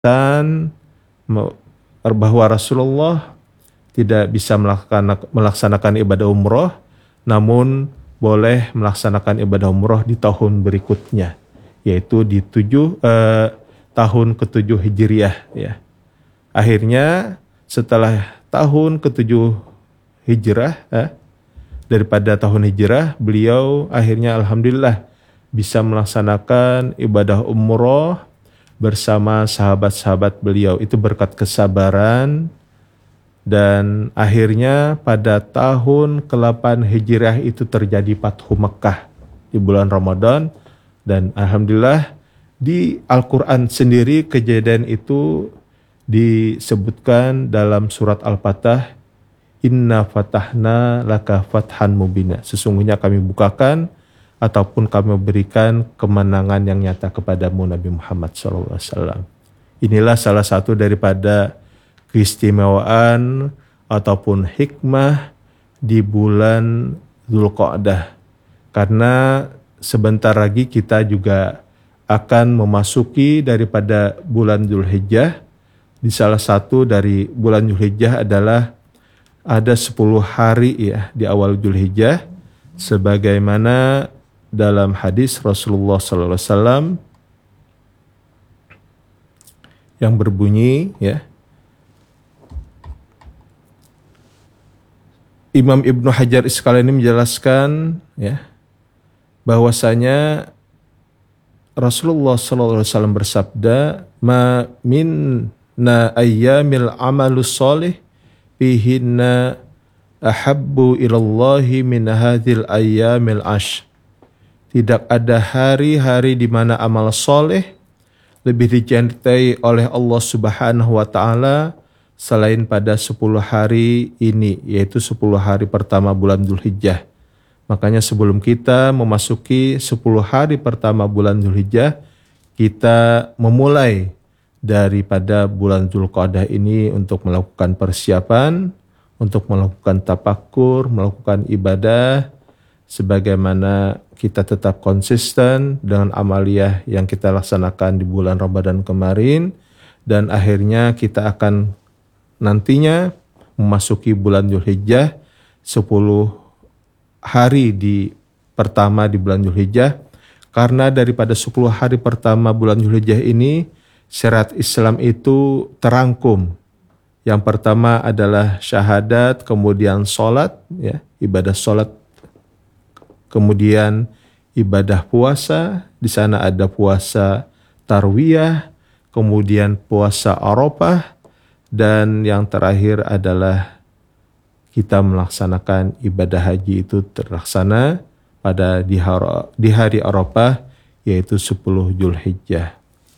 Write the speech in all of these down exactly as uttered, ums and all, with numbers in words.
dan bahwa Rasulullah tidak bisa melaksanakan, melaksanakan ibadah umroh, namun boleh melaksanakan ibadah umroh di tahun berikutnya, yaitu di tujuh eh, tahun ketujuh Hijriah. Ya. Akhirnya setelah tahun ketujuh Hijrah, eh, daripada tahun Hijrah, beliau akhirnya alhamdulillah bisa melaksanakan ibadah umroh bersama sahabat-sahabat beliau. Itu berkat kesabaran, dan akhirnya pada tahun ke delapan Hijriah itu terjadi Fathu Mekkah di bulan Ramadan, dan alhamdulillah di Al-Quran sendiri kejadian itu disebutkan dalam surat Al-Fatah, Inna fatahna laka fathan mubina. Sesungguhnya kami bukakan ataupun kami berikan kemenangan yang nyata kepadamu Nabi Muhammad shallallahu alaihi wasallam. Inilah salah satu daripada keistimewaan ataupun hikmah di bulan Dzulqa'dah. Karena sebentar lagi kita juga akan memasuki daripada bulan Dzulhijjah. Di salah satu dari bulan Dzulhijjah adalah ada sepuluh hari ya di awal Dzulhijjah, sebagaimana dalam hadis Rasulullah shallallahu alaihi wasallam yang berbunyi ya, Imam Ibnu Hajar Asqalani menjelaskan ya bahwasanya Rasulullah shallallahu alaihi wasallam bersabda, ma minna ayyamil amalus solih fihinna ahabbu ilallahi min hadhil ayyamil ash. Tidak ada hari-hari di mana amal soleh lebih dicintai oleh Allah Subhanahu wa Ta'ala selain pada sepuluh hari ini, yaitu sepuluh hari pertama bulan Dzulhijjah. Makanya sebelum kita memasuki sepuluh hari pertama bulan Dzulhijjah, kita memulai daripada bulan Dzulqa'dah ini untuk melakukan persiapan, untuk melakukan tafakur, melakukan ibadah, sebagaimana kita tetap konsisten dengan amaliyah yang kita laksanakan di bulan Ramadan kemarin, dan akhirnya kita akan nantinya memasuki bulan Dzulhijjah, sepuluh hari di pertama di bulan Dzulhijjah. Karena daripada sepuluh hari pertama bulan Dzulhijjah ini, syariat Islam itu terangkum. Yang pertama adalah syahadat, kemudian sholat, ya, ibadah sholat, kemudian ibadah puasa. Di sana ada puasa tarwiyah, kemudian puasa Arafah, dan yang terakhir adalah kita melaksanakan ibadah haji itu terlaksana pada di hari, di hari Arafah, yaitu sepuluh Dzulhijjah.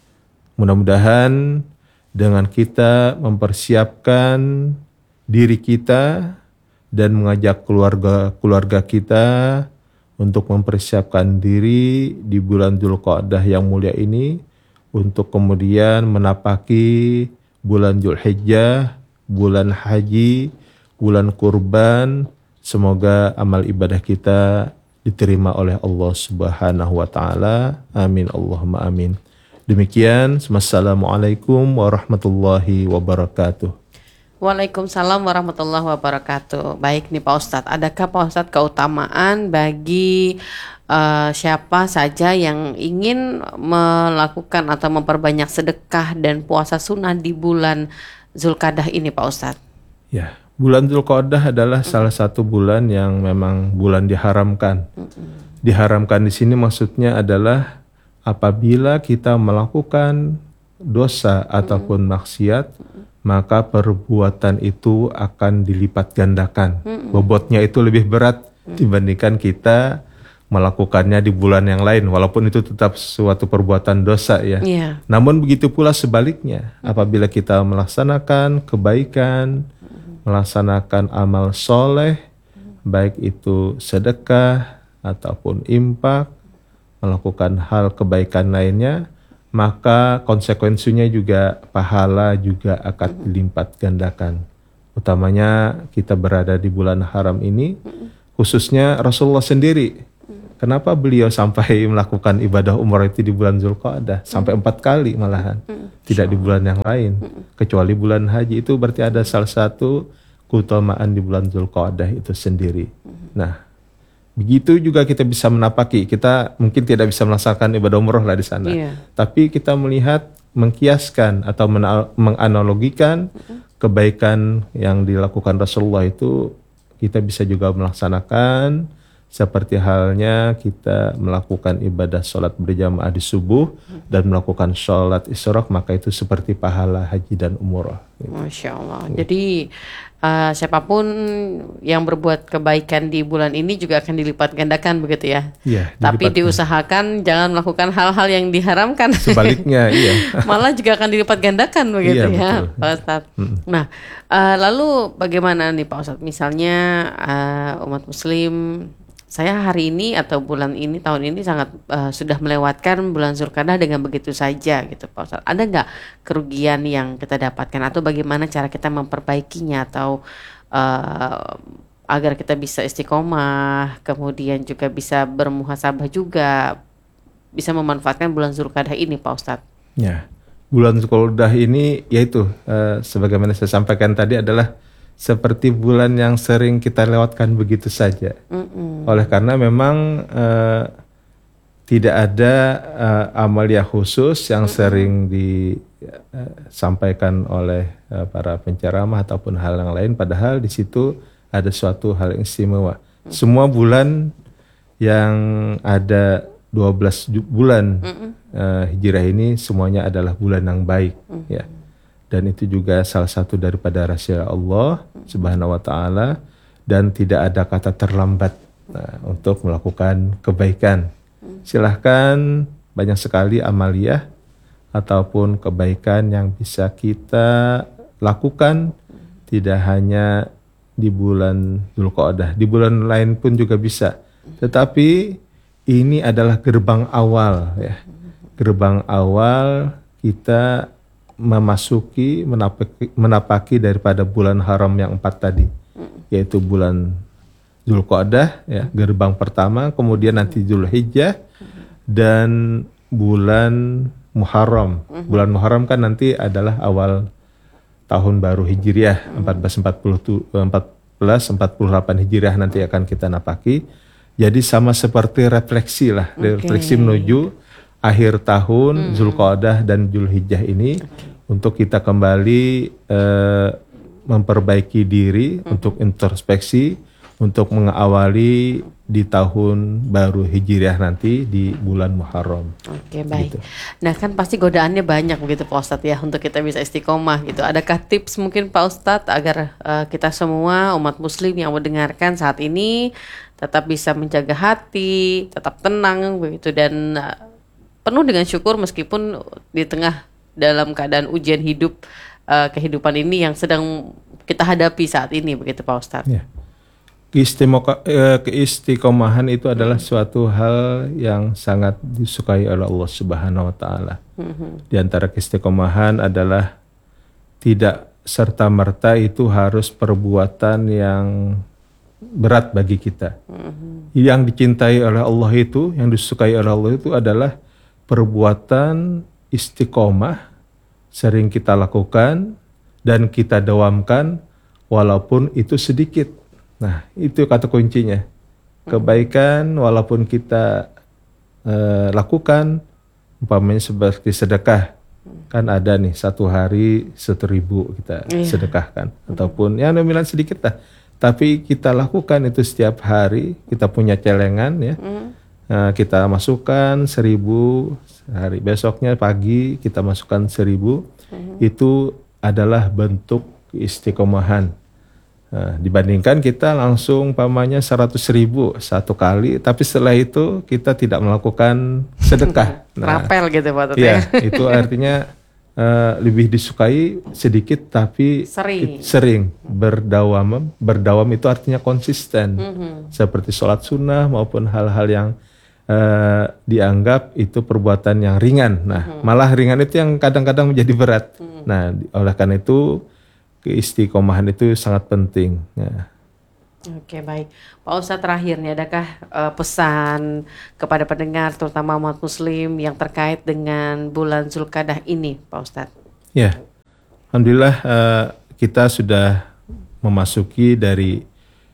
Mudah-mudahan dengan kita mempersiapkan diri kita dan mengajak keluarga-keluarga kita untuk mempersiapkan diri di bulan Dzulqa'dah yang mulia ini, untuk kemudian menapaki bulan Dzulhijjah, bulan haji, bulan kurban. Semoga amal ibadah kita diterima oleh Allah Subhanahu wa Ta'ala. Amin Allahumma amin. Demikian, wassalamualaikum warahmatullahi wabarakatuh. Waalaikumsalam warahmatullahi wabarakatuh. Baik nih Pak Ustadz, adakah Pak Ustadz keutamaan bagi uh, siapa saja yang ingin melakukan atau memperbanyak sedekah dan puasa sunnah di bulan Dzulqa'dah ini Pak Ustadz? Ya, bulan Dzulqa'dah adalah mm-hmm. salah satu bulan yang memang bulan diharamkan. Mm-hmm. Diharamkan di sini maksudnya adalah apabila kita melakukan dosa mm-hmm. ataupun maksiat, mm-hmm. maka perbuatan itu akan dilipat gandakan. Mm-hmm. Bobotnya itu lebih berat mm-hmm. dibandingkan kita melakukannya di bulan yang lain, walaupun itu tetap suatu perbuatan dosa ya. Yeah. Namun begitu pula sebaliknya, mm-hmm. apabila kita melaksanakan kebaikan, mm-hmm. melaksanakan amal soleh, mm-hmm. baik itu sedekah ataupun infak, melakukan hal kebaikan lainnya, maka konsekuensinya juga pahala juga akan dilipat gandakan. Utamanya kita berada di bulan haram ini, khususnya Rasulullah sendiri. kenapa beliau sampai melakukan ibadah umrah itu di bulan Zulqa'dah sampai empat kali malahan, tidak di bulan yang lain, kecuali bulan haji. Itu berarti ada salah satu keutamaan di bulan Zulqa'dah itu sendiri. Nah, begitu juga kita bisa menapaki. Kita mungkin tidak bisa melaksanakan ibadah umrah lah di sana, Iya. tapi kita melihat, mengkiaskan atau mena- menganalogikan kebaikan yang dilakukan Rasulullah itu, kita bisa juga melaksanakan seperti halnya kita melakukan ibadah sholat berjamaah di subuh dan melakukan sholat isyraq, maka itu seperti pahala haji dan umrah. Masya Allah. Jadi uh, siapapun yang berbuat kebaikan di bulan ini juga akan dilipat gandakan begitu ya. Iya, Tapi dilipat- diusahakan jangan melakukan hal-hal yang diharamkan. Sebaliknya, iya. Malah juga akan dilipat gandakan begitu Iya, ya, betul. Pak Ustadz. Nah, uh, lalu bagaimana nih Pak Ustadz? Misalnya uh, umat Muslim, saya hari ini atau bulan ini, tahun ini sangat uh, sudah melewatkan bulan Zulqa'dah dengan begitu saja gitu Pak Ustadz. Ada nggak kerugian yang kita dapatkan atau bagaimana cara kita memperbaikinya atau uh, agar kita bisa istiqomah, kemudian juga bisa bermuhasabah juga, bisa memanfaatkan bulan Zulqa'dah ini Pak Ustadz? Ya, bulan Zulqa'dah ini yaitu eh, sebagaimana saya sampaikan tadi adalah seperti bulan yang sering kita lewatkan begitu saja. Mm-mm. Oleh karena memang eh, tidak ada eh, amalia khusus yang sering disampaikan oleh eh, para penceramah ataupun hal yang lain, padahal di situ ada suatu hal yang istimewa. Semua bulan yang ada dua belas ju- bulan eh, hijrah ini semuanya adalah bulan yang baik, ya. Dan itu juga salah satu daripada rahasia Allah Subhanahu wa taala, dan tidak ada kata terlambat nah, untuk melakukan kebaikan. Silahkan, banyak sekali amaliyah ataupun kebaikan yang bisa kita lakukan, tidak hanya di bulan Zulqa'dah, di bulan lain pun juga bisa. Tetapi ini adalah gerbang awal, ya. Gerbang awal kita memasuki, menapaki, menapaki daripada bulan haram yang empat tadi, yaitu bulan Zulqa'dah, ya, gerbang pertama, kemudian nanti Zulhijjah dan bulan Muharram. Bulan Muharram kan nanti adalah awal tahun baru Hijriah, empat belas empat puluh, empat belas empat puluh delapan Hijriah nanti akan kita napaki. Jadi sama seperti refleksi lah, Oke. refleksi menuju akhir tahun Zulqa'dah dan Zulhijjah ini, untuk kita kembali eh, memperbaiki diri, untuk introspeksi, untuk mengawali di tahun baru Hijriah nanti di bulan Muharram. Oke, baik. Gitu. Nah, kan pasti godaannya banyak begitu Pak Ustadz ya, untuk kita bisa istiqomah gitu. Adakah tips mungkin Pak Ustadz agar uh, kita semua umat muslim yang mendengarkan saat ini tetap bisa menjaga hati, tetap tenang begitu, dan uh, penuh dengan syukur meskipun di tengah dalam keadaan ujian hidup, uh, kehidupan ini yang sedang kita hadapi saat ini begitu Pak Ustadz? Ya. Keistimoka- eh, Keistiqomahan itu adalah suatu hal yang sangat disukai oleh Allah Subhanahu wa taala. Di antara keistiqomahan adalah tidak serta-merta itu harus perbuatan yang berat bagi kita. Yang dicintai oleh Allah itu, yang disukai oleh Allah itu adalah perbuatan istiqomah, sering kita lakukan dan kita dawamkan walaupun itu sedikit. Nah, itu kata kuncinya. Kebaikan walaupun kita eh, lakukan, umpamanya seperti sedekah, kan ada nih satu hari seribu kita Iya. sedekahkan, ataupun ya nominal sedikit lah, tapi kita lakukan itu setiap hari. Kita punya celengan, ya, nah, kita masukkan seribu hari, besoknya pagi kita masukkan seribu, itu adalah bentuk istiqomahan. Nah, dibandingkan kita langsung pamannya seratus ribu satu kali, tapi setelah itu kita tidak melakukan sedekah. Nah, Rapel gitu Pak Ustadz ya, ya. itu artinya eh, lebih disukai sedikit tapi Sering. it- sering berdawam. Berdawam itu artinya konsisten, seperti sholat sunnah maupun hal-hal yang eh, dianggap itu perbuatan yang ringan. Nah, malah ringan itu yang kadang-kadang menjadi berat. Nah, di- oleh karena itu keistiqomahan itu sangat penting. Ya. Oke, baik. Pak Ustadz, terakhir nih, adakah uh, pesan kepada pendengar terutama umat muslim yang terkait dengan bulan Zulqa'dah ini, Pak Ustadz? Ya, alhamdulillah uh, kita sudah memasuki dari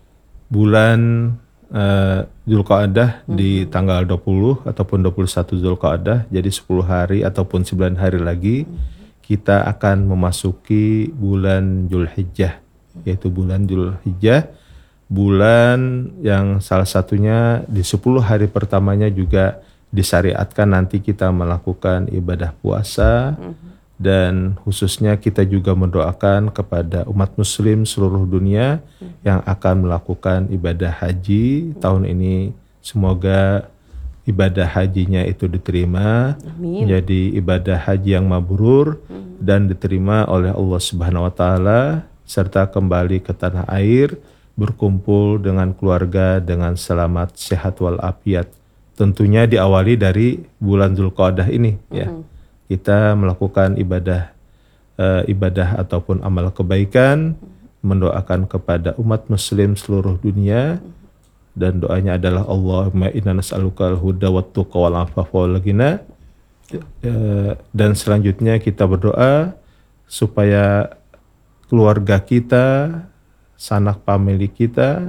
bulan uh, Zulqa'dah hmm. di tanggal dua puluh ataupun dua puluh satu Zulqa'dah, jadi sepuluh hari ataupun sembilan hari lagi hmm. kita akan memasuki bulan Dzulhijjah, yaitu bulan Dzulhijjah, bulan yang salah satunya di sepuluh hari pertamanya juga disyariatkan nanti kita melakukan ibadah puasa mm-hmm. dan khususnya kita juga mendoakan kepada umat muslim seluruh dunia mm-hmm. yang akan melakukan ibadah haji mm-hmm. tahun ini. Semoga ibadah hajinya itu diterima, Amin. Menjadi ibadah haji yang mabrur mm-hmm. dan diterima oleh Allah Subhanahu wa taala serta kembali ke tanah air, berkumpul dengan keluarga dengan selamat, sehat walafiat. Tentunya diawali dari bulan Zulqa'dah ini mm-hmm. ya. Kita melakukan ibadah uh, ibadah ataupun amal kebaikan, mm-hmm. mendoakan kepada umat muslim seluruh dunia mm-hmm. dan doanya adalah Allahumma inna nas'alukal huda wat tuqa wal afafa wal ghina. Uh, dan selanjutnya kita berdoa supaya keluarga kita, sanak famili kita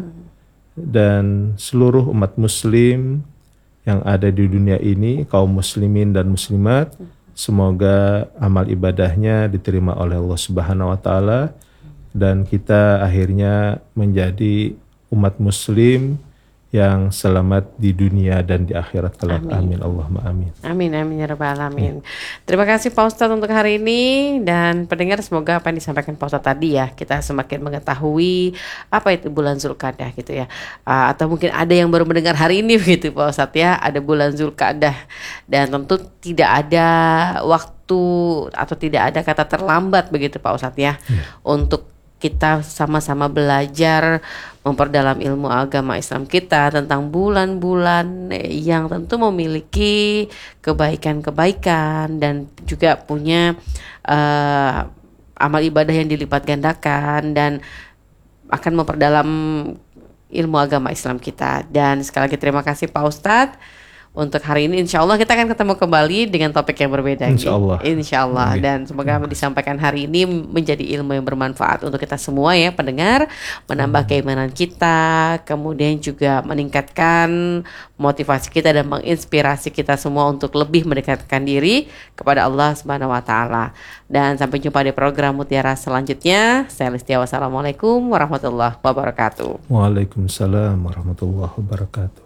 dan seluruh umat muslim yang ada di dunia ini, kaum muslimin dan muslimat, semoga amal ibadahnya diterima oleh Allah Subhanahu wa taala dan kita akhirnya menjadi umat muslim yang selamat di dunia dan di akhirat kelak. Amin. Amin. Allahumma amin. Amin amin ya rabbal alamin. Ya. Terima kasih Pak Ustadz untuk hari ini, dan pendengar semoga apa yang disampaikan Pak Ustadz tadi ya, kita semakin mengetahui apa itu bulan Zulqa'dah gitu ya. Uh, atau mungkin ada yang baru mendengar hari ini begitu Pak Ustadz ya, ada bulan Zulqa'dah, dan tentu tidak ada waktu atau tidak ada kata terlambat begitu Pak Ustadz ya, ya. Untuk kita sama-sama belajar memperdalam ilmu agama Islam kita tentang bulan-bulan yang tentu memiliki kebaikan-kebaikan dan juga punya uh, amal ibadah yang dilipat gandakan dan akan memperdalam ilmu agama Islam kita. Dan sekali lagi terima kasih Pak Ustadz untuk hari ini. Insya Allah kita akan ketemu kembali dengan topik yang berbeda. Insya Allah. Insya Allah. Dan semoga disampaikan hari ini menjadi ilmu yang bermanfaat untuk kita semua ya pendengar, menambah keimanan kita, kemudian juga meningkatkan motivasi kita dan menginspirasi kita semua untuk lebih mendekatkan diri kepada Allah Subhanahu wa taala. Dan sampai jumpa di program Mutiara selanjutnya. Saya Listia, wassalamualaikum warahmatullahi wabarakatuh. Waalaikumsalam warahmatullahi wabarakatuh.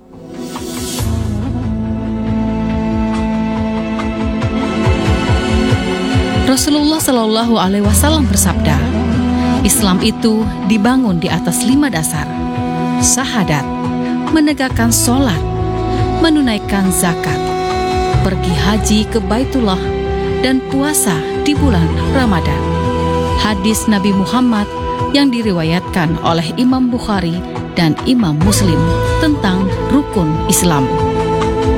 Rasulullah Shallallahu Alaihi Wasallam bersabda, Islam itu dibangun di atas lima dasar: syahadat, menegakkan sholat, menunaikan zakat, pergi haji ke Baitullah, dan puasa di bulan Ramadan. Hadis Nabi Muhammad yang diriwayatkan oleh Imam Bukhari dan Imam Muslim tentang rukun Islam.